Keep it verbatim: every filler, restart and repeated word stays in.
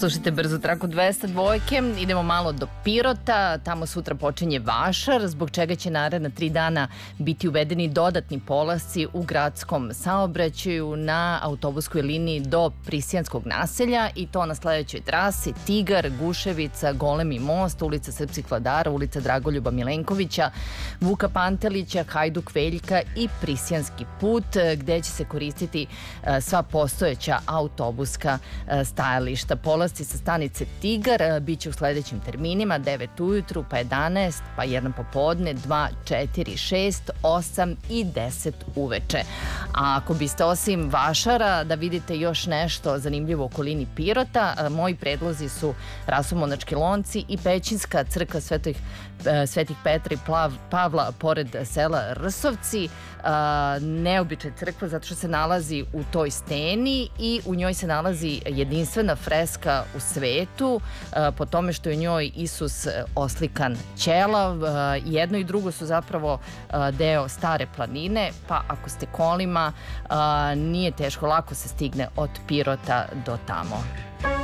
Slušajte brzo traku dvesta dvojke, idemo malo do Pirota, tamo sutra počinje vašar, zbog čega će naredna tri dana biti uvedeni dodatni polasci u gradskom saobraćaju na autobuskoj liniji do Prisijanskog naselja i to na sledećoj trasi Tigar, Guševica, Golemi most, ulica Srpskih vladara, ulica Dragoljuba Milenkovića, Vuka Pantelića, Hajduk Veljka i Prisijanski put, gde će se koristiti sva postojeća autobuska stajališta. Polasci sa stanice Tigar biće u sledećim terminima: devet ujutru, pa jedanaest, pa jedan popodne, dva, četiri, šest, osam i deset uveče. A ako biste osim vašara da vidite još nešto zanimljivo u okolini Pirota, moji predlozi su Rasumonački lonci i Pećinska crkva Svetih, Svetih Petra i Pavla pored sela Rsovci. Neobična crkva zato što se nalazi u toj steni i u njoj se nalazi jedinstvena freska u svetu po tome što je u njoj Isus oslikan ćelav. Jedno i drugo su zapravo deo Stare planine, pa ako ste kolima nije teško, lako se stigne od Pirota do tamo.